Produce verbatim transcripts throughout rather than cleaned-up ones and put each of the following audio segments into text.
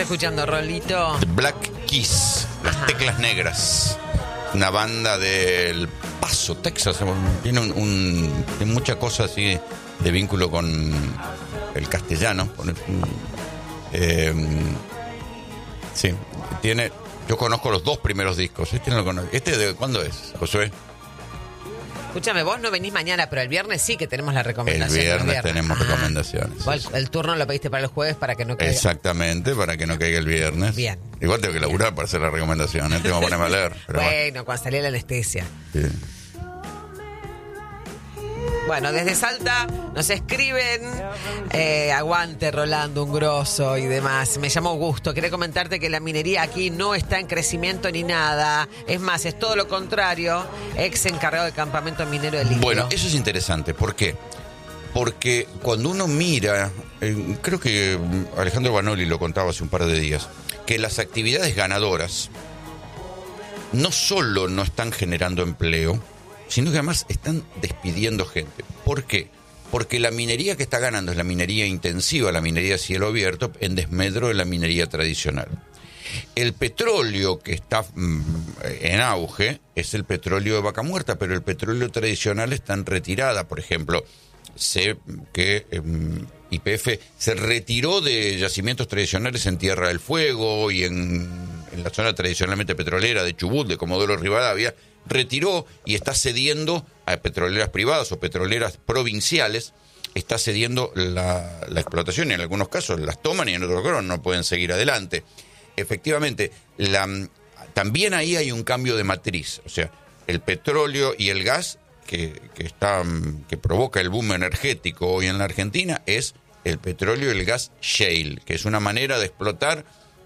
escuchando, Rolito? The Black Keys, Las Ajá. Teclas Negras. Una banda del Paso, Texas. Tiene un, un tiene mucha cosa así de vínculo con el castellano. Eh, sí, tiene. Yo conozco los dos primeros discos. Este no lo conozco. ¿Este de cuándo es, Josué? Escúchame, vos no venís mañana, pero el viernes sí que tenemos la El recomendación. viernes tenemos Ah. recomendaciones. Vos sí, el, el turno lo pediste para el jueves para que no caiga. Exactamente, para que no caiga el viernes. Bien. Igual tengo que laburar para hacer la recomendación, ¿eh? Tengo que ponerme a leer. Pero Bueno, bueno. cuando salía la anestesia. Sí. Bueno, desde Salta nos escriben, eh, aguante Rolando, un grosso y demás. Me llamó Augusto, quería comentarte que la minería aquí no está en crecimiento ni nada. Es más, es todo lo contrario. Ex encargado del campamento minero del litio. Bueno, eso es interesante. ¿Por qué? Porque cuando uno mira, eh, creo que Alejandro Banoli lo contaba hace un par de días, que las actividades ganadoras no solo no están generando empleo, sino que además están despidiendo gente. ¿Por qué? Porque la minería que está ganando es la minería intensiva, la minería a cielo abierto, en desmedro de la minería tradicional. El petróleo que está mm, en auge es el petróleo de Vaca Muerta, pero el petróleo tradicional está en retirada. Por ejemplo, sé que eh, Y P F se retiró de yacimientos tradicionales en Tierra del Fuego y en, en la zona tradicionalmente petrolera de Chubut, de Comodoro Rivadavia, retiró y está cediendo a petroleras privadas o petroleras provinciales, está cediendo la, la explotación y en algunos casos las toman y en otros casos no pueden seguir adelante. Efectivamente, la, también ahí hay un cambio de matriz, o sea, el petróleo y el gas que, que, está, que provoca el boom energético hoy en la Argentina es el petróleo y el gas shale, que es una manera de explotar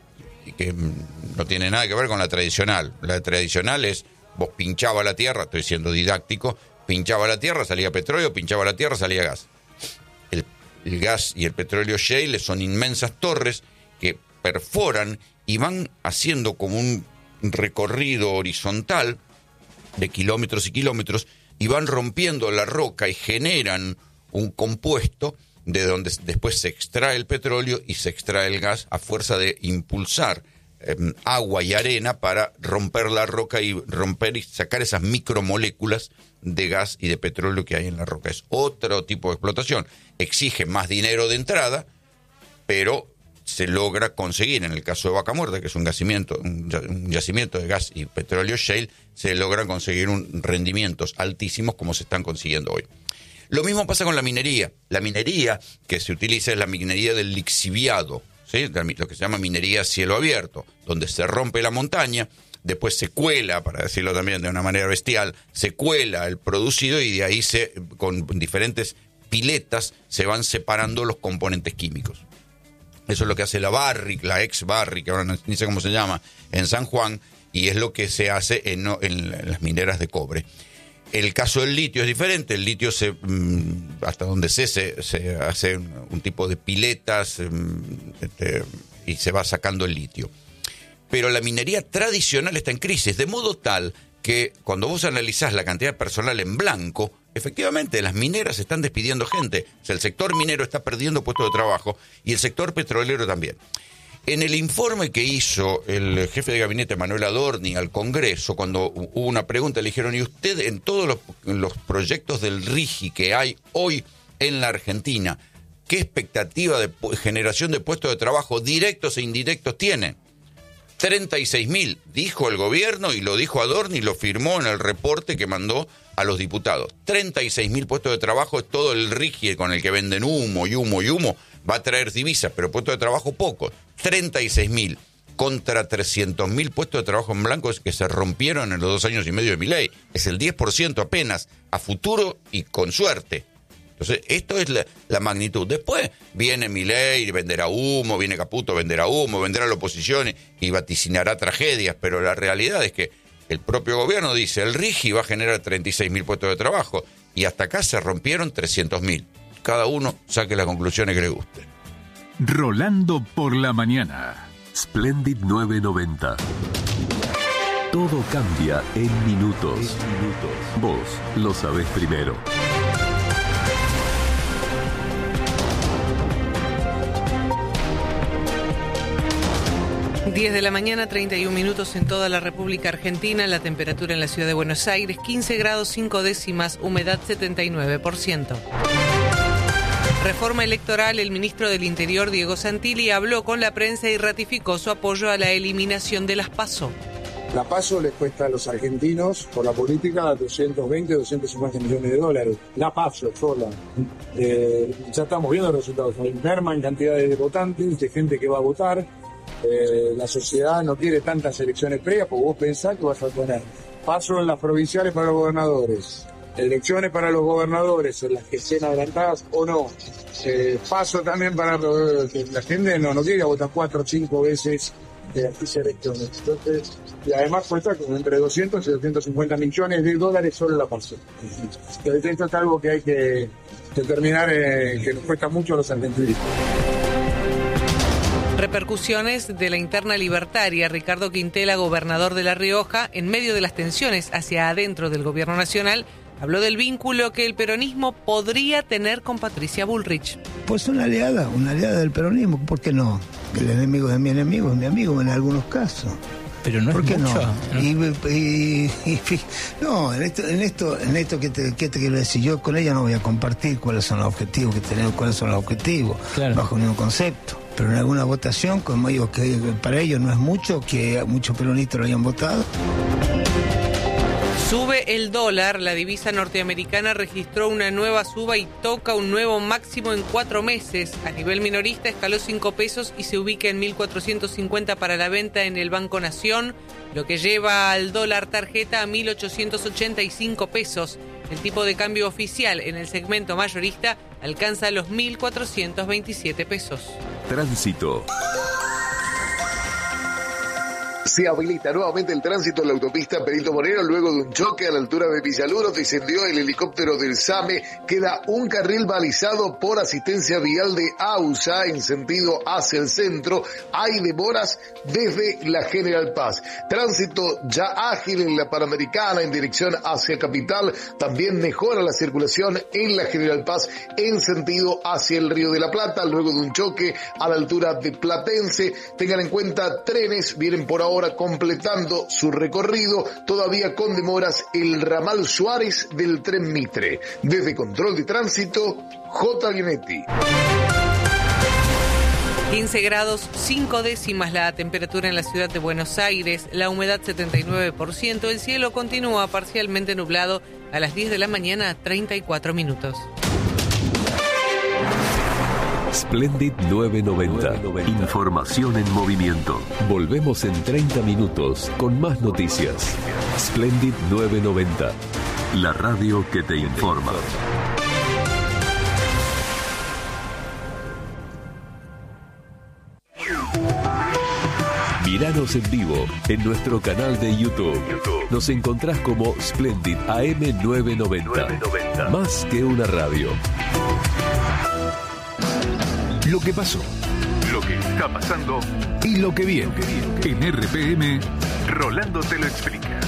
que no tiene nada que ver con la tradicional. La tradicional es, vos pinchaba la tierra, estoy siendo didáctico, pinchaba la tierra, salía petróleo, pinchaba la tierra, salía gas. El, el gas y el petróleo shale son inmensas torres que perforan y van haciendo como un recorrido horizontal de kilómetros y kilómetros y van rompiendo la roca y generan un compuesto de donde después se extrae el petróleo y se extrae el gas a fuerza de impulsar eh, agua y arena para romper la roca y romper y sacar esas micromoléculas de gas y de petróleo que hay en la roca. Es otro tipo de explotación. Exige más dinero de entrada, pero se logra conseguir, en el caso de Vaca Muerta, que es un yacimiento, un yacimiento de gas y petróleo shale, se logran conseguir un, rendimientos altísimos como se están consiguiendo hoy. Lo mismo pasa con la minería. La minería que se utiliza es la minería del lixiviado, ¿sí? Lo que se llama minería a cielo abierto, donde se rompe la montaña, después se cuela, para decirlo también de una manera bestial, se cuela el producido y de ahí se, con diferentes piletas se van separando los componentes químicos. Eso es lo que hace la Barrick, la ex Barrick, que ahora no, ni sé cómo se llama, en San Juan, y es lo que se hace en, en, en las mineras de cobre. El caso del litio es diferente. El litio, se, hasta donde sé, se, se hace un tipo de piletas este, y se va sacando el litio. Pero la minería tradicional está en crisis, de modo tal que cuando vos analizás la cantidad de personal en blanco, efectivamente las mineras están despidiendo gente. O sea, el sector minero está perdiendo puestos de trabajo y el sector petrolero también. En el informe que hizo el jefe de gabinete Manuel Adorni al Congreso, cuando hubo una pregunta, le dijeron, ¿y usted en todos los, los proyectos del RIGI que hay hoy en la Argentina, qué expectativa de generación de puestos de trabajo directos e indirectos tiene? treinta y seis mil, dijo el gobierno, y lo dijo Adorni, y lo firmó en el reporte que mandó a los diputados. treinta y seis mil puestos de trabajo es todo el RIGI con el que venden humo y humo y humo. Va a traer divisas, pero puestos de trabajo pocos. treinta y seis mil contra trescientos mil puestos de trabajo en blanco que se rompieron en los dos años y medio de Milei. Es el diez por ciento apenas, a futuro y con suerte. Entonces, esto es la, la magnitud. Después viene Milei, venderá humo, viene Caputo, venderá humo, vendrá la oposición y, y vaticinará tragedias, pero la realidad es que el propio gobierno dice, el RIGI va a generar treinta y seis mil puestos de trabajo y hasta acá se rompieron trescientos mil. Cada uno saque las conclusiones que le guste. Rolando por la mañana. Splendid novecientos noventa. Todo cambia en minutos. En minutos. Vos lo sabés primero. diez de la mañana, treinta y un minutos en toda la República Argentina. La temperatura en la ciudad de Buenos Aires, quince grados cinco décimas, humedad setenta y nueve por ciento. Reforma electoral. El ministro del Interior, Diego Santilli, habló con la prensa y ratificó su apoyo a la eliminación de las PASO. La PASO les cuesta a los argentinos, por la política, doscientos veinte, doscientos cincuenta millones de dólares. La PASO sola. Eh, ya estamos viendo los resultados. Hay merma en cantidades de votantes, de gente que va a votar. Eh, la sociedad no quiere tantas elecciones previas, porque vos pensás que vas a poner PASO en las provinciales para los gobernadores, elecciones para los gobernadores, en las que sean adelantadas o no. Eh, PASO también para los, que la gente no, no quiere votar cuatro o cinco veces de las elecciones. Entonces, y además cuesta como entre doscientos y doscientos cincuenta millones de dólares solo la PASO. Entonces, esto es algo que hay que determinar, eh, que nos cuesta mucho a los argentinos. Repercusiones de la interna libertaria. Ricardo Quintela, gobernador de La Rioja, en medio de las tensiones hacia adentro del gobierno nacional, habló del vínculo que el peronismo podría tener con Patricia Bullrich. Pues una aliada, una aliada del peronismo, ¿por qué no? El enemigo de mi enemigo es mi amigo en algunos casos. Pero no ¿Por es qué mucho, no? ¿no? Y, y, y, no, en esto, en esto, en esto que te, que te quiero decir, yo con ella no voy a compartir cuáles son los objetivos que tenemos, cuáles son los objetivos, claro, bajo ningún concepto. Pero en alguna votación, como digo, que para ellos no es mucho, que muchos peronistas lo hayan votado. Sube el dólar. La divisa norteamericana registró una nueva suba y toca un nuevo máximo en cuatro meses. A nivel minorista escaló cinco pesos y se ubica en mil cuatrocientos cincuenta para la venta en el Banco Nación, lo que lleva al dólar tarjeta a mil ochocientos ochenta y cinco pesos. El tipo de cambio oficial en el segmento mayorista alcanza los mil cuatrocientos veintisiete pesos. Tránsito. Se habilita nuevamente el tránsito en la autopista Perito Moreno luego de un choque a la altura de Villaluro. Descendió el helicóptero del SAME. Queda un carril balizado por asistencia vial de AUSA en sentido hacia el centro. Hay demoras desde la General Paz. Tránsito ya ágil en la Panamericana en dirección hacia Capital. También mejora la circulación en la General Paz en sentido hacia el Río de la Plata luego de un choque a la altura de Platense. Tengan en cuenta, trenes vienen por ahora completando su recorrido, todavía con demoras, el ramal Suárez del tren Mitre. Desde Control de Tránsito, J. Guinetti. quince grados cinco décimas la temperatura en la ciudad de Buenos Aires, la humedad setenta y nueve por ciento, el cielo continúa parcialmente nublado a las diez de la mañana, treinta y cuatro minutos. Splendid nueve noventa. Información en movimiento. Volvemos en treinta minutos con más noticias. Splendid nueve noventa. La radio que te informa. Míranos en vivo en nuestro canal de YouTube. Nos encontrás como Splendid A M nueve noventa. Más que una radio. Lo que pasó, lo que está pasando y lo que viene. En R P M, Rolando te lo explica.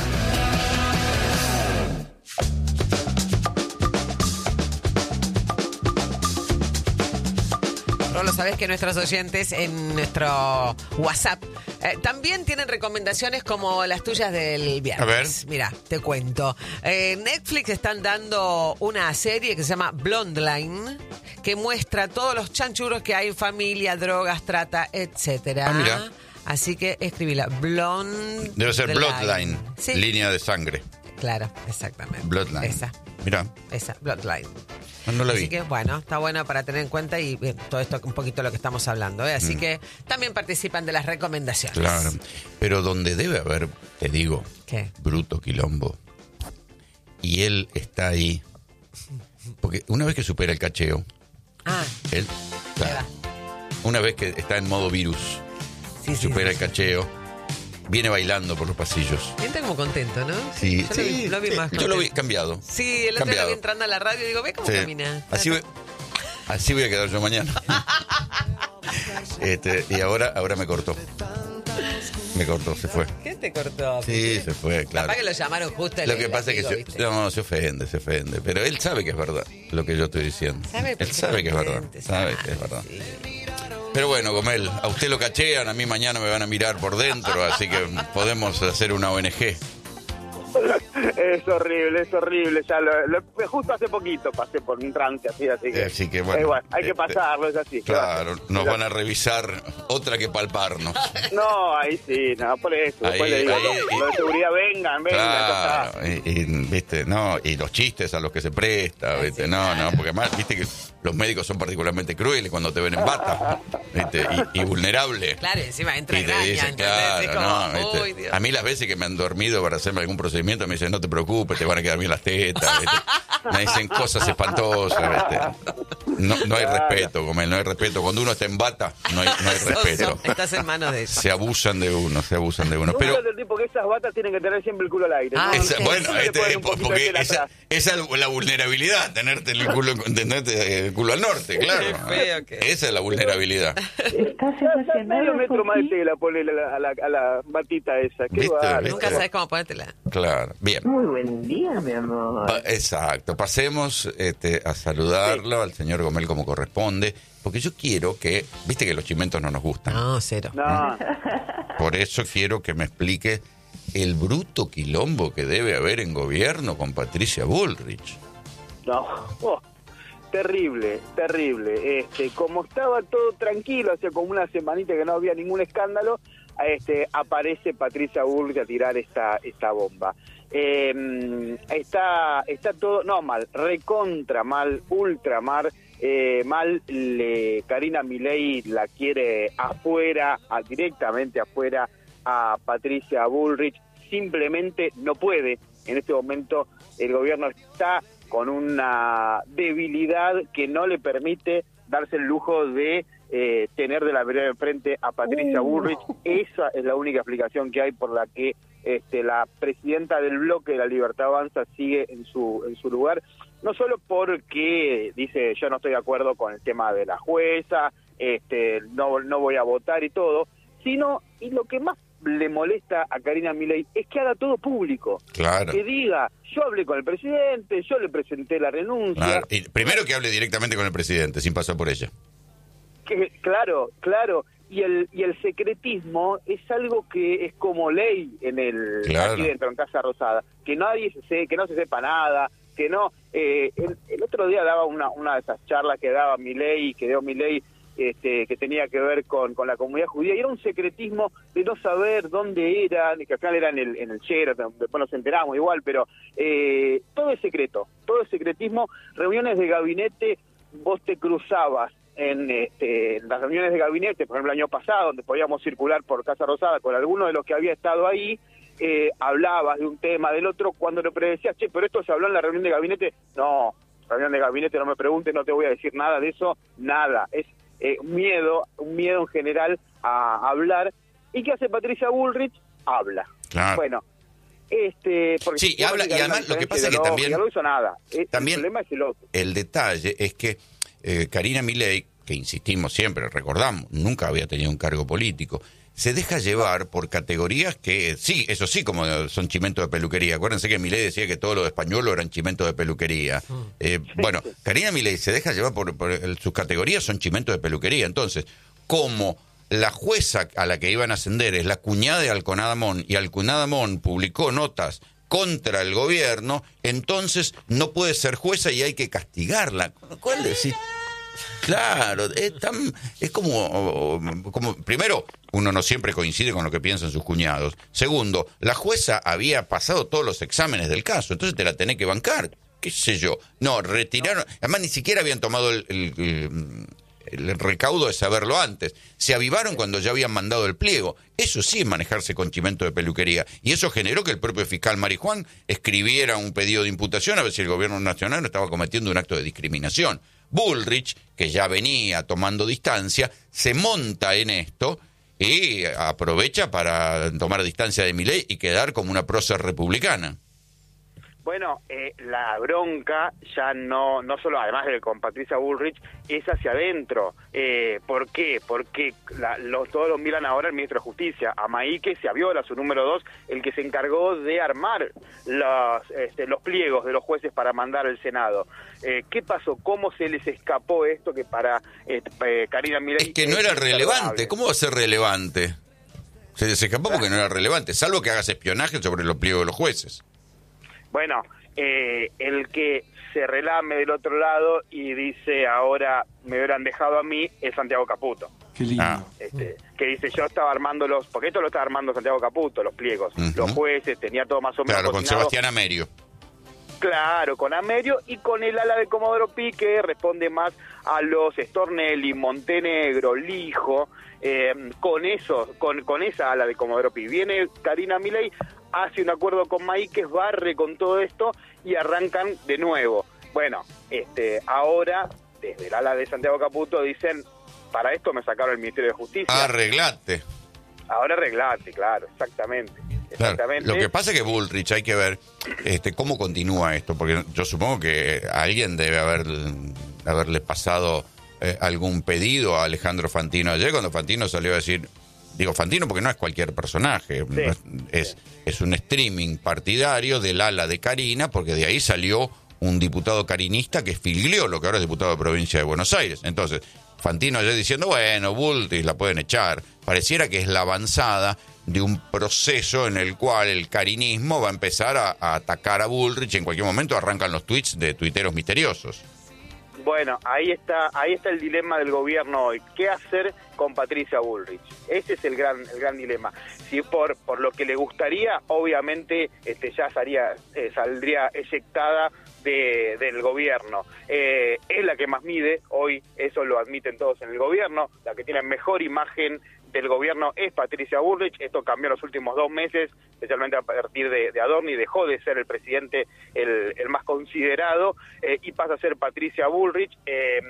Rolo, sabés que nuestros oyentes en nuestro WhatsApp eh, también tienen recomendaciones como las tuyas del viernes. A ver. Mira, te cuento. Eh, Netflix están dando una serie que se llama Blonde Line, que muestra todos los chanchuros que hay en familia, drogas, trata, etcétera. Ah, mira. Así que escribila. Blonde. Debe ser Line. Bloodline, Sí. línea de sangre. Claro, exactamente. Bloodline. Esa, Mira, esa, Bloodline. no la Así vi. que bueno, está bueno para tener en cuenta y bien, todo esto un poquito lo que estamos hablando, ¿eh? Así Mm. que también participan de las recomendaciones. Claro. Pero donde debe haber, te digo, ¿Qué? bruto quilombo. Y él está ahí. Porque una vez que supera el cacheo, Ah, él, claro, una vez que está en modo virus, sí, sí. supera sí. el cacheo, viene bailando por los pasillos. Siente como contento, ¿no? Sí, Yo sí, lo vi, lo vi sí, más yo lo vi contento. cambiado. Sí, el otro día lo Cambiado. vi entrando a la radio y digo, ve cómo Sí. camina. Así voy, así voy a quedar yo mañana. este, y ahora, ahora me cortó. Me cortó, se fue. ¿Qué te cortó? Sí, se fue, claro. Capaz que lo llamaron justo el Lo que el pasa es que amigo, se, ¿viste? no, se ofende, se ofende. Pero él sabe que es verdad lo que yo estoy diciendo. Sabe Él sabe que es verdad. perfectamente, Sabe sabe, que es verdad. sí. Pero bueno, Gomel, a usted lo cachean, a mí mañana me van a mirar por dentro, así que podemos hacer una O N G. Es horrible, es horrible. Ya lo, lo- justo hace poquito pasé por un trance así, así que, Así que bueno, eh, bueno, hay que eh, pasarlo, es así. Claro, nos Pero- van a revisar otra que palparnos. No, ahí sí, no, por eso. Después Ahí, le digo, ahí, no, lo de seguridad, vengan, vengan, ya Claro, y, y, viste, no, y los chistes a los que se presta, viste, no, no, porque además, viste que los médicos son particularmente crueles cuando te ven en bata, viste, y, y vulnerable. Claro, encima entra Y te graña, dicen, ¿entendés? claro, Es como, no, viste. uy, Dios. A mí las veces que me han dormido para hacerme algún procedimiento me dicen, no te preocupes, te van a quedar bien las tetas, ¿viste? Me dicen cosas espantosas, ¿viste? No, no hay respeto, Gomel, no hay respeto. Cuando uno está en bata, no hay, no hay Sos- respeto. sos- Estás en manos de ellos. Se abusan de uno, se abusan de uno. está. Pero Nunca del tipo que esas batas tienen que tener siempre el culo al aire. Ah, ¿no? esa- ok. bueno, Siempre le este, ponen un poquito de porque tela esa, atrás. esa es la vulnerabilidad, tenerte el culo, tenerte el culo al norte, claro. Qué feo que- Esa es la vulnerabilidad. Medio metro más de tela ponele a la, a la, a la batita esa. Qué ¿Viste? bárbaro. ¿Viste? Nunca sabes cómo ponértela. Claro, bien. Muy buen día, mi amor. Pa- Exacto, pasemos este, a saludarlo al señor Gomel como corresponde, porque yo quiero que, viste que los chimentos no nos gustan, No, cero. No, por eso quiero que me explique el bruto quilombo que debe haber en gobierno con Patricia Bullrich. no. Oh, terrible, terrible. Este, como estaba todo tranquilo, hace como una semanita que no había ningún escándalo, este, aparece Patricia Bullrich a tirar esta, esta bomba. Eh, está, está todo, no mal, recontra mal, ultra mal, eh, mal, le, Karina Milei la quiere afuera, a, directamente afuera a Patricia Bullrich, simplemente no puede. En este momento el gobierno está con una debilidad que no le permite darse el lujo de eh, tener de la vereda de frente a Patricia Bullrich. Esa es la única explicación que hay por la que este, la presidenta del bloque de la Libertad Avanza sigue en su en su lugar, no solo porque dice yo no estoy de acuerdo con el tema de la jueza, este, no, no voy a votar y todo, sino, y lo que más le molesta a Karina Milei es que haga todo público. Claro. Que diga, yo hablé con el presidente, yo le presenté la renuncia. Claro. Y primero que hable directamente con el presidente, sin pasar por ella. Que, claro, claro. Y el y el secretismo es algo que es como ley en el Claro. aquí dentro en Casa Rosada, que nadie se se- que no se sepa nada, que no. Eh, el, el otro día daba una una de esas charlas que daba Milei, que dio Milei, este, que tenía que ver con, con la comunidad judía, y era un secretismo de no saber dónde eran, que al final era en el, en el Chero, después nos enteramos igual, pero eh, todo es secreto, todo es secretismo, reuniones de gabinete, vos te cruzabas en, este, en las reuniones de gabinete, por ejemplo el año pasado, donde podíamos circular por Casa Rosada con alguno de los que había estado ahí, eh, hablabas de un tema, del otro, cuando le predecías, che, pero esto se habló en la reunión de gabinete, no, reunión de gabinete, no me preguntes, no te voy a decir nada de eso, nada, es Eh, un miedo, un miedo en general a hablar. ¿Y qué hace Patricia Bullrich? Habla. Claro. Bueno, este... porque Sí, y habla- y además lo que pasa es que también- No hizo nada. Eh, también- el problema es el otro. El detalle es que eh, Karina Milei, que insistimos siempre, recordamos, nunca había tenido un cargo político, se deja llevar por categorías que, sí, eso sí, como son chimentos de peluquería. Acuérdense que Milei decía que todos los españoles eran chimentos de peluquería. Eh, bueno, Karina Milei se deja llevar por, por el- sus categorías, son chimentos de peluquería. Entonces, como la jueza a la que iban a ascender es la cuñada de Alconadamón, y Alconadamón publicó notas contra el gobierno, entonces no puede ser jueza y hay que castigarla. ¿Cuál decir? Claro, es, tan, es como, como, primero, uno no siempre coincide con lo que piensan sus cuñados. Segundo, la jueza había pasado todos los exámenes del caso, entonces te la tenés que bancar, qué sé yo. No, retiraron, además ni siquiera habían tomado el, el, el, el recaudo de saberlo antes. Se avivaron cuando ya habían mandado el pliego. Eso sí es manejarse con chimento de peluquería. Y eso generó que el propio fiscal Marijuán escribiera un pedido de imputación a ver si el gobierno nacional no estaba cometiendo un acto de discriminación. Bullrich, que ya venía tomando distancia, se monta en esto y aprovecha para tomar distancia de Milei y quedar como una prócer republicana. Bueno, eh, la bronca ya no, no solo, además de con Patricia Bullrich, es hacia adentro. Eh, ¿Por qué? Porque la, los, todos lo miran ahora el ministro de Justicia, a Maíque Sciaviola, su número dos, el que se encargó de armar los, este, los pliegos de los jueces para mandar al Senado. Eh, ¿Qué pasó? ¿Cómo se les escapó esto que para eh, eh, Karina Milei... Es que no era relevante. ¿Cómo va a ser relevante? Se les escapó porque no era relevante, salvo que hagas espionaje sobre los pliegos de los jueces. Bueno, eh, el que se relame del otro lado y dice ahora me hubieran dejado a mí es Santiago Caputo. Qué lindo. Ah. Este, que dice yo estaba armando los, porque esto lo estaba armando Santiago Caputo, los pliegos, Uh-huh. los jueces, tenía todo más o menos Claro, con cocinado. Sebastián Amerio. Claro, con Amerio y con el ala de Comodoro Pi, que responde más a los Stornelli, Montenegro, Lijo, eh, con eso, con, con esa ala de Comodoro Pi. Viene Karina Milei, hace un acuerdo con Maíquez, barre con todo esto y arrancan de nuevo. Bueno, este, ahora, desde el ala de Santiago Caputo, dicen, para esto me sacaron el Ministerio de Justicia. Arreglate. Ahora arreglate, claro, exactamente. Claro. Exactamente. Lo que pasa es que Bullrich hay que ver este, cómo continúa esto, porque yo supongo que alguien debe haber, haberle pasado eh, algún pedido a Alejandro Fantino ayer, cuando Fantino salió a decir, digo Fantino porque no es cualquier personaje, Sí. es, es, es un streaming partidario del ala de Karina, porque de ahí salió un diputado carinista que es Figliolo, que ahora es diputado de provincia de Buenos Aires. Entonces, Fantino ayer diciendo, bueno, Bullrich la pueden echar. Pareciera que es la avanzada de un proceso en el cual el carinismo va a empezar a, a atacar a Bullrich. En cualquier momento arrancan los tweets de tuiteros misteriosos. Bueno, ahí está, ahí está el dilema del gobierno hoy. ¿Qué hacer con Patricia Bullrich? Ese es el gran, el gran dilema. Si por, por lo que le gustaría, obviamente, este, ya salía, eh, saldría eyectada de, del gobierno. Eh, es la que más mide hoy, eso lo admiten todos en el gobierno. La que tiene mejor imagen del gobierno es Patricia Bullrich. Esto cambió en los últimos dos meses, especialmente a partir de, de Adorni, dejó de ser el presidente el, el más considerado eh, y pasa a ser Patricia Bullrich eh,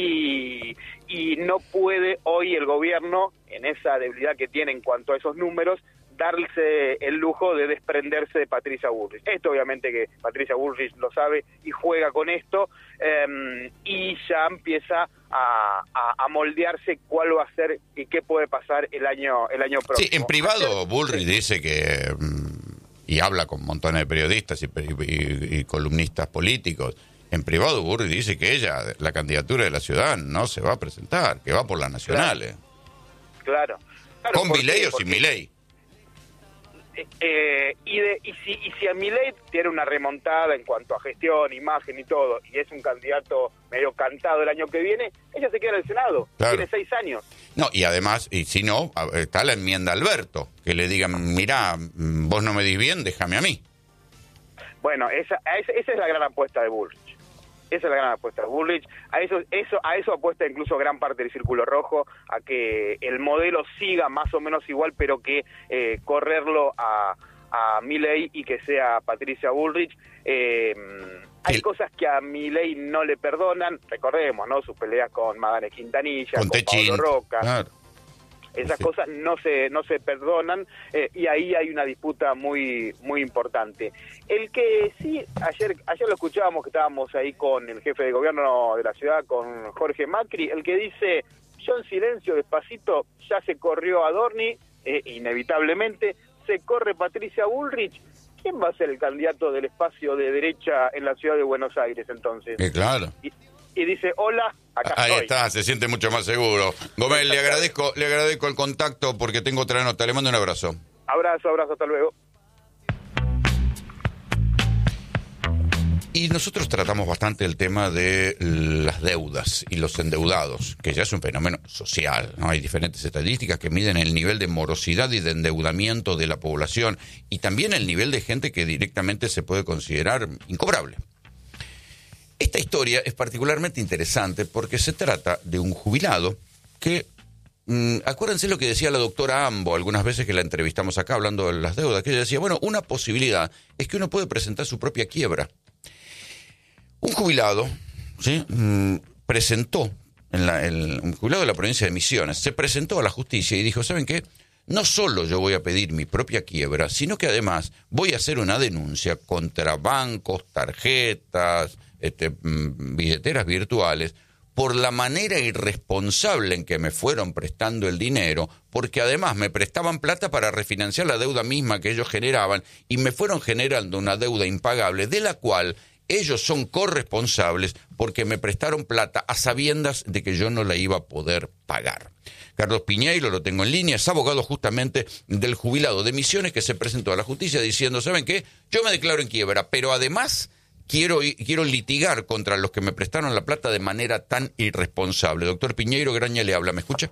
y, y no puede hoy el gobierno, en esa debilidad que tiene en cuanto a esos números, darse el lujo de desprenderse de Patricia Bullrich. Esto obviamente que Patricia Bullrich lo sabe y juega con esto eh, y ya empieza a, a, a moldearse cuál va a ser y qué puede pasar el año el año próximo. Sí, en privado Bullrich dice que, y habla con montones de periodistas y, y, y columnistas políticos, en privado Bullrich dice que ella, la candidatura de la ciudad, no se va a presentar, que va por las nacionales. Claro. claro ¿Con Milei o sin Milei? Eh, y, de, y, si, y si a Milei tiene una remontada en cuanto a gestión, imagen y todo, y es un candidato medio cantado el año que viene, ella se queda en el Senado, Claro. tiene seis años. No, y además, y si no, está la enmienda Alberto, que le digan, mirá, vos no me dis bien, déjame a mí. Bueno, esa, esa, esa es la gran apuesta de Bullrich. Esa es la gran apuesta de Bullrich. A eso, eso, a eso apuesta incluso gran parte del Círculo Rojo, a que el modelo siga más o menos igual, pero que eh, correrlo a, a Milei y que sea Patricia Bullrich. Eh, hay El- cosas que a Milei no le perdonan, recordemos, ¿no? Sus peleas con Madane Quintanilla, Con con, Techín. Pablo Roca. Claro. Esas Sí. cosas no se no se perdonan eh, y ahí hay una disputa muy muy importante. El que sí, ayer ayer lo escuchábamos que estábamos ahí con el jefe de gobierno de la ciudad, con Jorge Macri, el que dice, yo en silencio, despacito, ya se corrió Adorni, eh, inevitablemente, se corre Patricia Bullrich. ¿Quién va a ser el candidato del espacio de derecha en la ciudad de Buenos Aires entonces? Eh, claro. Y, y dice, hola, acá Ahí estoy. está, se siente mucho más seguro. Gómez, le agradezco, le agradezco el contacto porque tengo otra nota. Le mando un abrazo. Abrazo, abrazo, hasta luego. Y nosotros tratamos bastante el tema de las deudas y los endeudados, que ya es un fenómeno social, ¿no? Hay diferentes estadísticas que miden el nivel de morosidad y de endeudamiento de la población y también el nivel de gente que directamente se puede considerar incobrable. Esta historia es particularmente interesante porque se trata de un jubilado que, mmm, acuérdense lo que decía la doctora Ambo algunas veces que la entrevistamos acá hablando de las deudas, que ella decía, bueno, una posibilidad es que uno puede presentar su propia quiebra. Un jubilado, ¿sí? Mm, presentó, en la, el, un jubilado de la provincia de Misiones, se presentó a la justicia y dijo, ¿saben qué? no solo yo voy a pedir mi propia quiebra, sino que además voy a hacer una denuncia contra bancos, tarjetas, este, billeteras virtuales, por la manera irresponsable en que me fueron prestando el dinero, porque además me prestaban plata para refinanciar la deuda misma que ellos generaban y me fueron generando una deuda impagable de la cual ellos son corresponsables porque me prestaron plata a sabiendas de que yo no la iba a poder pagar. Carlos Piñeiro, lo tengo en línea, es abogado justamente del jubilado de Misiones que se presentó a la justicia diciendo, ¿saben qué? Yo me declaro en quiebra, pero además quiero, quiero litigar contra los que me prestaron la plata de manera tan irresponsable. Doctor Piñeiro, Graña le habla, ¿me escucha?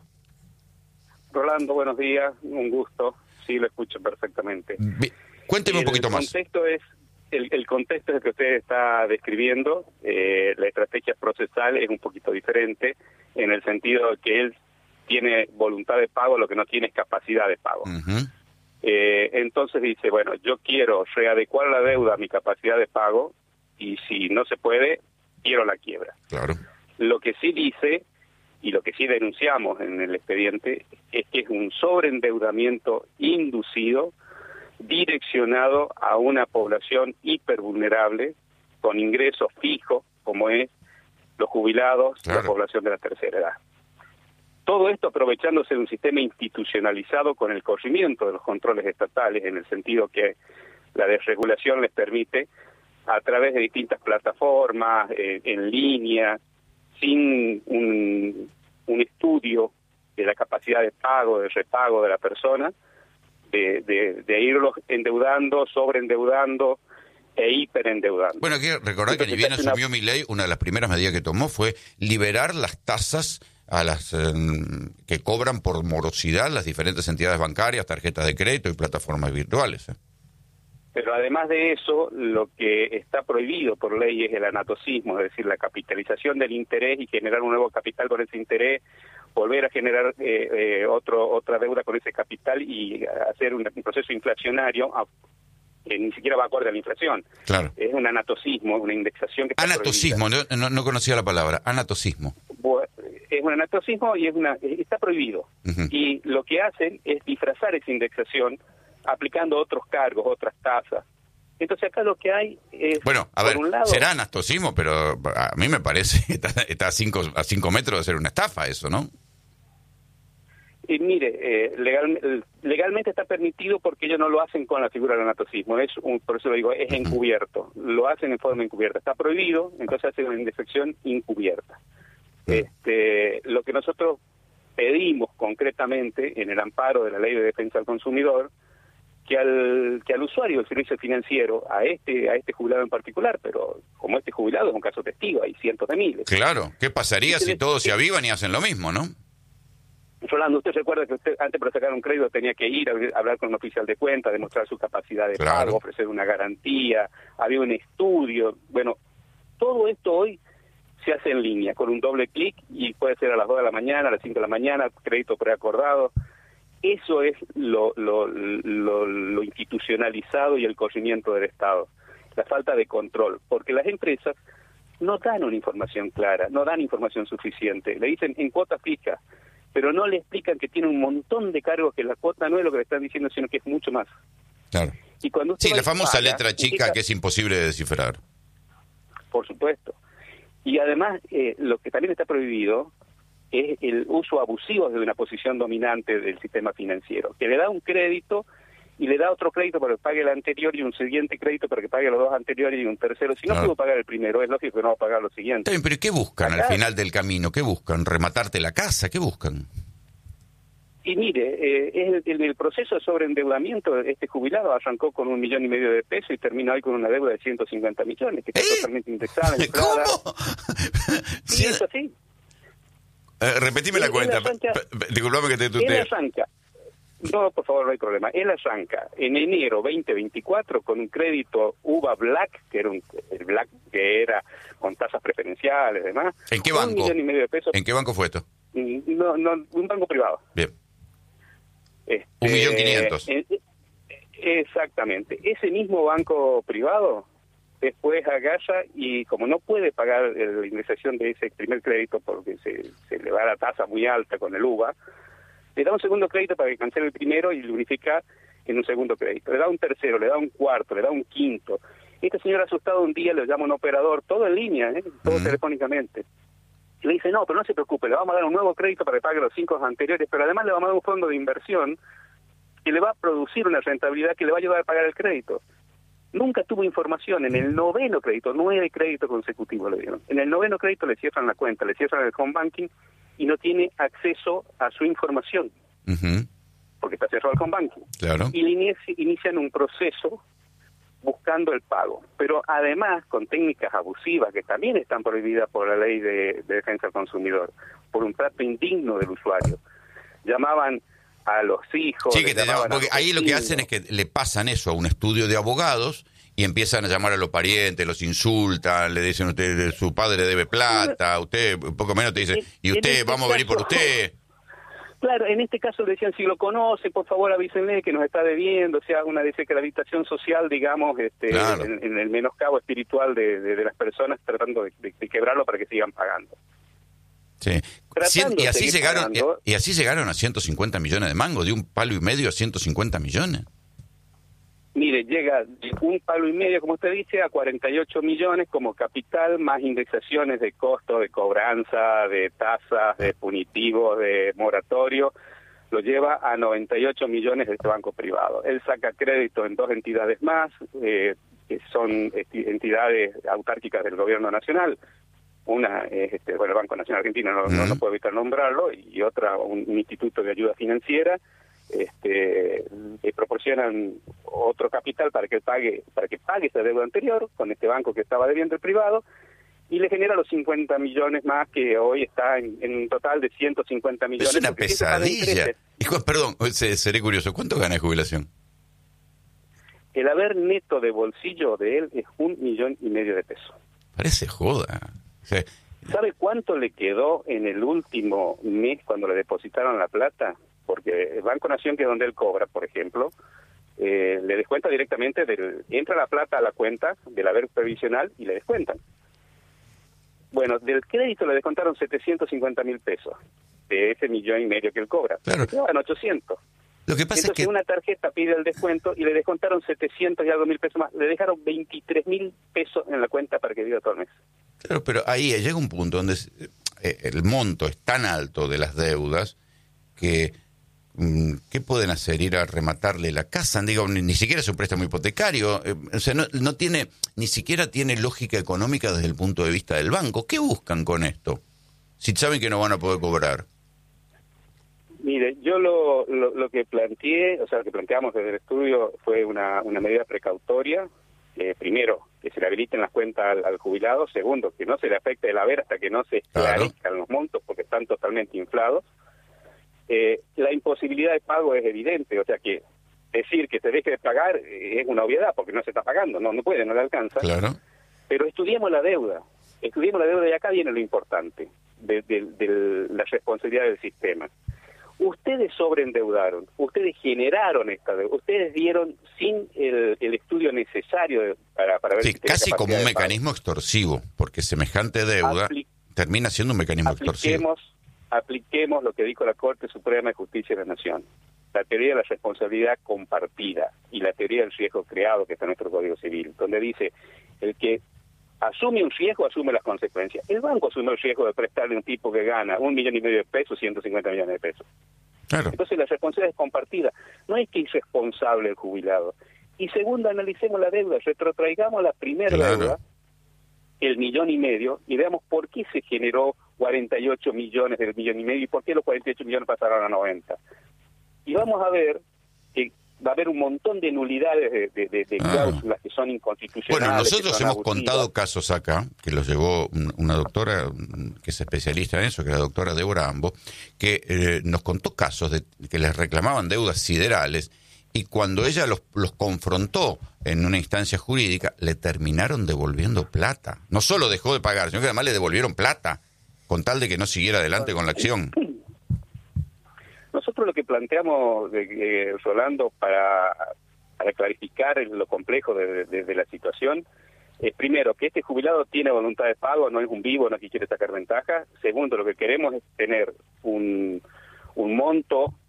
Rolando, buenos días, un gusto, sí, lo escucho perfectamente. Bien. Cuénteme un poquito más. El contexto es el, el contexto es el que usted está describiendo. Eh, la estrategia procesal es un poquito diferente en el sentido de que él tiene voluntad de pago, lo que no tiene es capacidad de pago. Uh-huh. Eh, entonces dice, bueno, yo quiero readecuar la deuda a mi capacidad de pago y si no se puede, quiero la quiebra. Claro. Lo que sí dice, y lo que sí denunciamos en el expediente, es que es un sobreendeudamiento inducido direccionado a una población hipervulnerable con ingresos fijos, como es los jubilados, claro, la población de la tercera edad. Todo esto aprovechándose de un sistema institucionalizado con el corrimiento de los controles estatales, en el sentido que la desregulación les permite, a través de distintas plataformas, eh, en línea, sin un, un estudio de la capacidad de pago, de repago de la persona, de, de, de irlos endeudando, sobreendeudando e hiperendeudando. Bueno, hay que recordar que ni bien asumió una... Milei, una de las primeras medidas que tomó fue liberar las tasas a las eh, que cobran por morosidad las diferentes entidades bancarias, tarjetas de crédito y plataformas virtuales. ¿eh? Pero además de eso, lo que está prohibido por ley es el anatocismo, es decir, la capitalización del interés y generar un nuevo capital con ese interés, volver a generar eh, eh, otro otra deuda con ese capital y hacer un, un proceso inflacionario a, que ni siquiera va acorde a la inflación. Claro. Es un anatocismo, una indexación que está Anatocismo, no, no, no conocía la palabra, anatocismo. Bueno, es un anatocismo y es una está prohibido. Uh-huh. Y lo que hacen es disfrazar esa indexación aplicando otros cargos, otras tasas. Entonces acá lo que hay es... Bueno, a por ver, un lado, será anatocismo, pero a mí me parece que está, está a, cinco, a cinco metros de ser una estafa eso, ¿no? Y mire, eh, legal, legalmente está permitido porque ellos no lo hacen con la figura del anatocismo, es un, por eso lo digo, es encubierto, lo hacen en forma encubierta, está prohibido, entonces hacen una indexación encubierta. Uh-huh. Este, lo que nosotros pedimos concretamente en el amparo de la Ley de Defensa del Consumidor, que al que al usuario del servicio financiero, a este a este jubilado en particular, pero como este jubilado es un caso testigo, hay cientos de miles. Claro, ¿qué pasaría si todos se avivan y hacen lo mismo, no? Rolando, usted recuerda que usted antes para sacar un crédito tenía que ir a hablar con un oficial de cuenta, demostrar su capacidad de claro. pago, ofrecer una garantía, había un estudio. Bueno, todo esto hoy se hace en línea, con un doble clic, y puede ser a las dos de la mañana, a las cinco de la mañana, crédito preacordado. Eso es lo, lo, lo, lo institucionalizado y el corrimiento del Estado, la falta de control, porque las empresas no dan una información clara, no dan información suficiente, le dicen en cuota fija, pero no le explican que tiene un montón de cargos, que la cuota no es lo que le están diciendo, sino que es mucho más. Claro. Y cuando usted sí, la famosa paga, letra chica indica, que es imposible de descifrar. Por supuesto. Y además, eh, lo que también está prohibido es el uso abusivo de una posición dominante del sistema financiero, que le da un crédito y le da otro crédito para que pague el anterior y un siguiente crédito para que pague los dos anteriores y un tercero. Si no claro. pudo pagar el primero, es lógico que no va a pagar los siguientes. Pero ¿qué buscan Acá, al final del camino? ¿Qué buscan? ¿Rematarte la casa? ¿Qué buscan? Y mire, eh, es el, el proceso de sobreendeudamiento, este jubilado arrancó con un millón y medio de pesos y termina hoy con una deuda de ciento cincuenta millones, que está ¿Eh? totalmente indexada. Inflada. ¿Cómo? Sí, es así. Eh, repetime la cuenta. Disculpame que te tuteo. Él arranca. No, por favor, no hay problema. Él arranca en enero veinte veinticuatro con un crédito U V A Black, que era un, el Black que era con tasas preferenciales y demás. ¿En qué banco? Un millón y medio de pesos. ¿En qué banco fue esto? No, no, un banco privado. Bien. Este, un millón quinientos. Eh, exactamente. Ese mismo banco privado después agarra y como no puede pagar la indexación de ese primer crédito porque se, se le va la tasa muy alta con el U V A, Le da un segundo crédito para que cancele el primero y lo unifica en un segundo crédito. Le da un tercero, le da un cuarto, le da un quinto. Este señor asustado un día le llama a un operador, todo en línea, ¿eh? todo uh-huh. telefónicamente. Y le dice, no, pero no se preocupe, le vamos a dar un nuevo crédito para que pague los cinco anteriores, pero además le vamos a dar un fondo de inversión que le va a producir una rentabilidad que le va a ayudar a pagar el crédito. Nunca tuvo información. En el noveno crédito, nueve créditos consecutivos le dieron. En el noveno crédito le cierran la cuenta, le cierran el home banking y no tiene acceso a su información. Uh-huh. Porque está cerrado el home banking. Claro. Y le inici- inician un proceso buscando el pago. Pero además con técnicas abusivas que también están prohibidas por la ley de, de defensa del consumidor, por un trato indigno del usuario. Llamaban a los hijos. Sí, que te llaman, porque ahí lo que hacen es que le pasan eso a un estudio de abogados y empiezan a llamar a los parientes, los insultan, le dicen, usted, su padre debe plata, usted, un poco menos te dice, y usted, vamos a venir por usted. Claro, en este caso le decían, si lo conoce, por favor avísenle que nos está debiendo, o sea, una dice que la habitación social, digamos, este, claro. en, en el menoscabo espiritual de, de, de las personas, tratando de, de, de quebrarlo para que sigan pagando. Sí. Cien, y así llegaron pagando, y, y así llegaron a ciento cincuenta millones de mangos, de un palo y medio a ciento cincuenta millones. Mire, llega de un palo y medio, como usted dice, a cuarenta y ocho millones como capital, más indexaciones de costo, de cobranza, de tasas, de punitivos, de moratorio, lo lleva a noventa y ocho millones de este banco privado. Él saca crédito en dos entidades más, eh, que son entidades autárquicas del gobierno nacional. Una es este, bueno, el Banco Nacional Argentino, no, uh-huh. no, no puedo evitar nombrarlo, y otra, un, un instituto de ayuda financiera. Este, que proporcionan otro capital para que pague para que pague esa deuda anterior con este banco que estaba debiendo el privado, y le genera los cincuenta millones más, que hoy está en, en un total de ciento cincuenta millones. Es una pesadilla. Hijo, perdón, seré curioso, ¿cuánto gana de jubilación? El haber neto de bolsillo de él es un millón y medio de pesos. Parece joda. O sea, ¿sabe cuánto le quedó en el último mes cuando le depositaron la plata? Porque el Banco Nación, que es donde él cobra, por ejemplo, eh, le descuenta directamente, del, entra la plata a la cuenta del haber previsional y le descuentan. Bueno, del crédito le descontaron setecientos cincuenta mil pesos, de ese millón y medio que él cobra. Claro. Le quedaban ochocientos. Lo que pasa Entonces es que una tarjeta pide el descuento y le descontaron setecientos y algo mil pesos más. Le dejaron veintitrés mil pesos en la cuenta para que viva todo el mes. Claro, pero ahí llega un punto donde eh, el monto es tan alto de las deudas que... ¿qué pueden hacer? Ir a rematarle la casa, digo, ni, ni siquiera es un préstamo hipotecario, eh, o sea, no, no tiene, ni siquiera tiene lógica económica desde el punto de vista del banco. ¿Qué buscan con esto? Si saben que no van a poder cobrar. Mire, yo lo, lo, lo que planteé, o sea, lo que planteamos desde el estudio fue una, una medida precautoria. Eh, primero, que se le habiliten las cuentas al, al jubilado. Segundo, que no se le afecte el haber hasta que no se esclarezcan claro. los montos, porque están totalmente inflados. Eh, la imposibilidad de pago es evidente, o sea que decir que se deje de pagar eh, es una obviedad, porque no se está pagando, no no puede, no le alcanza. Claro. Pero estudiemos la deuda, estudiemos la deuda y acá viene lo importante de, de, de la responsabilidad del sistema. Ustedes sobreendeudaron, ustedes generaron esta deuda, ustedes dieron sin el, el estudio necesario para, para ver sí, si casi como un mecanismo extorsivo, porque semejante deuda Apli- termina siendo un mecanismo extorsivo. Apliquemos lo que dijo la Corte Suprema de Justicia de la Nación, la teoría de la responsabilidad compartida y la teoría del riesgo creado, que está en nuestro Código Civil, donde dice, el que asume un riesgo, asume las consecuencias. El banco asume el riesgo de prestarle a un tipo que gana un millón y medio de pesos, ciento cincuenta millones de pesos. Claro. Entonces la responsabilidad es compartida, no es que es irresponsable el jubilado. Y segundo, analicemos la deuda, retrotraigamos la primera claro. deuda, el millón y medio, y veamos por qué se generó cuarenta y ocho millones del millón y medio y por qué los cuarenta y ocho millones pasaron a noventa. Y vamos a ver que va a haber un montón de nulidades de, de, de, de ah. cláusulas que son inconstitucionales. Bueno, nosotros hemos abusivas. contado casos acá, que los llevó una doctora que es especialista en eso, que es la doctora Débora Ambo, que eh, nos contó casos de que les reclamaban deudas siderales, y cuando ella los, los confrontó en una instancia jurídica, le terminaron devolviendo plata. No solo dejó de pagar, sino que además le devolvieron plata, con tal de que no siguiera adelante con la acción. Nosotros lo que planteamos, de, eh, Rolando, para, para clarificar lo complejo de, de, de la situación, es primero, que este jubilado tiene voluntad de pago, no es un vivo, no es que quiere sacar ventaja. Segundo, lo que queremos es tener un, un monto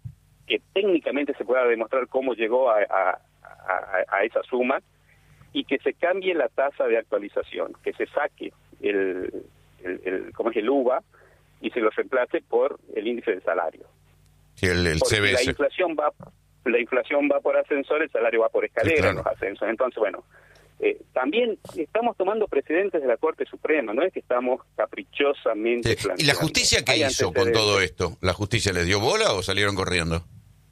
que técnicamente se pueda demostrar cómo llegó a, a, a, a esa suma, y que se cambie la tasa de actualización, que se saque el, el, el ¿cómo es el U V A y se lo reemplace por el índice de salario. Sí, el, el Porque C B S. la inflación va la inflación va por ascensor, el salario va por escalera, sí, claro, en los ascensos. Entonces, bueno, eh, también estamos tomando precedentes de la Corte Suprema, no es que estamos caprichosamente sí. ¿Y la justicia qué hizo con todo esto? ¿La justicia les dio bola o salieron corriendo?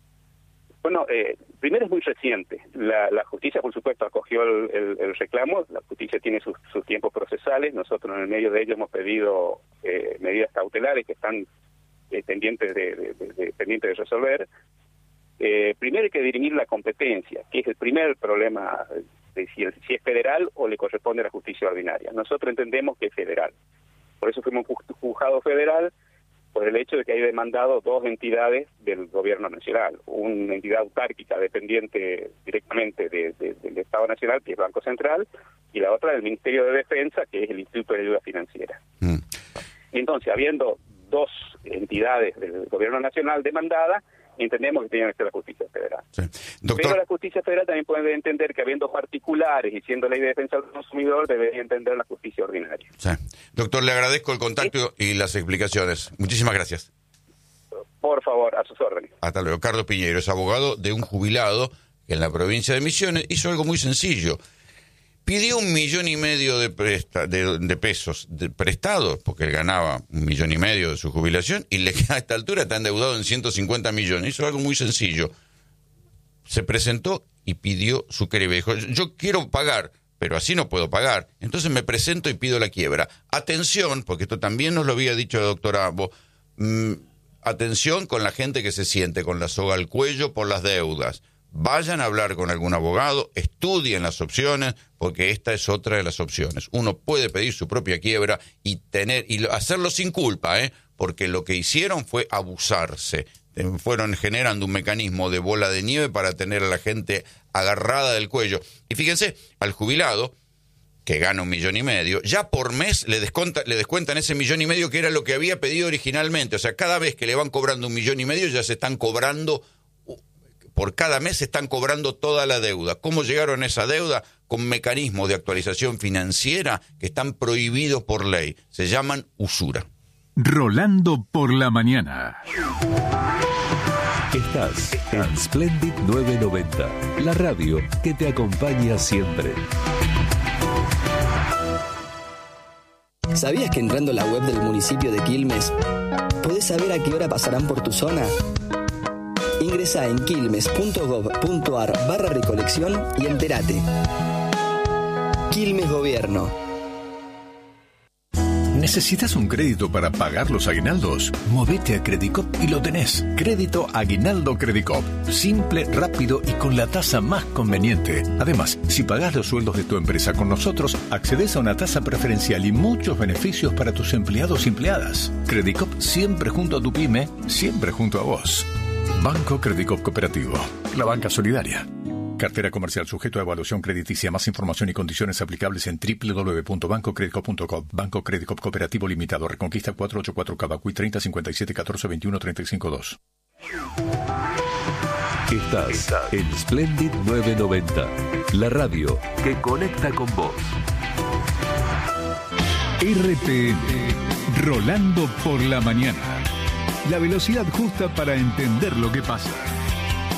Bueno, eh, primero es muy reciente. La, la justicia, por supuesto, acogió el, el, el reclamo. La justicia tiene sus, sus tiempos procesales. Nosotros, en el medio de ellos, hemos pedido eh, medidas cautelares que están eh, pendientes de, de, de, de, pendientes de resolver. Eh, primero hay que dirimir la competencia, que es el primer problema de si, el, si es federal o le corresponde a la justicia ordinaria. Nosotros entendemos que es federal. Por eso fuimos juzgado federal, por el hecho de que hay demandado dos entidades del gobierno nacional, una entidad autárquica dependiente directamente de, de, del Estado Nacional, que es Banco Central, y la otra del Ministerio de Defensa, que es el Instituto de Ayuda Financiera. Mm. Entonces, habiendo dos entidades del gobierno nacional demandadas, entendemos que tiene que ser la justicia federal. Sí. Pero la justicia federal también puede entender que habiendo particulares y siendo ley de defensa del consumidor, debería entender la justicia ordinaria. Sí. Doctor, le agradezco el contacto ¿Sí? y las explicaciones. Muchísimas gracias. Por favor, a sus órdenes. Hasta luego. Carlos Piñeiro es abogado de un jubilado que en la provincia de Misiones hizo algo muy sencillo. Pidió un millón y medio de, presta, de, de pesos de prestados, porque él ganaba un millón y medio de su jubilación, y le, a esta altura está endeudado en ciento cincuenta millones. Hizo algo muy sencillo. Se presentó y pidió su quiebra. Dijo, yo quiero pagar, pero así no puedo pagar. Entonces me presento y pido la quiebra. Atención, porque esto también nos lo había dicho la doctora Abo, mmm, atención con la gente que se siente con la soga al cuello por las deudas. Vayan a hablar con algún abogado, estudien las opciones, porque esta es otra de las opciones. Uno puede pedir su propia quiebra y tener y hacerlo sin culpa, ¿eh? Porque lo que hicieron fue abusarse. Fueron generando un mecanismo de bola de nieve para tener a la gente agarrada del cuello. Y fíjense, al jubilado, que gana un millón y medio, ya por mes le, desconta, le descuentan ese millón y medio que era lo que había pedido originalmente. O sea, cada vez que le van cobrando un millón y medio ya se están cobrando... Por cada mes se están cobrando toda la deuda. ¿Cómo llegaron a esa deuda? Con mecanismos de actualización financiera que están prohibidos por ley. Se llaman usura. Rolando por la mañana. Estás en Splendid novecientos noventa, la radio que te acompaña siempre. ¿Sabías que entrando a la web del municipio de Quilmes podés saber a qué hora pasarán por tu zona? Ingresa en quilmes.gov.ar barra recolección y entérate. Quilmes Gobierno. ¿Necesitas un crédito para pagar los aguinaldos? Movete a Credicop y lo tenés. Crédito Aguinaldo Credicop. Simple, rápido y con la tasa más conveniente. Además, si pagás los sueldos de tu empresa con nosotros, accedes a una tasa preferencial y muchos beneficios para tus empleados y empleadas. Credicop siempre junto a tu pyme, siempre junto a vos. Banco Credicop Cooperativo, la banca solidaria. Cartera comercial sujeto a evaluación crediticia. Más información y condiciones aplicables en doble u doble u doble u punto banco credicop punto com. Banco Credicop Cooperativo Limitado. Reconquista cuatrocientos ochenta y cuatro Cavacuy treinta cincuenta y siete catorce veintiuno treinta y cinco dos. Estás en Splendid novecientos noventa, la radio que conecta con vos. R P M, Rolando por la mañana. La velocidad justa para entender lo que pasa.